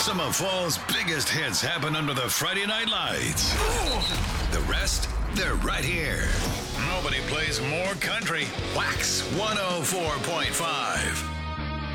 Some of fall's biggest hits happen under the Friday night lights. The rest, they're right here. Nobody plays more country. Wax 104.5.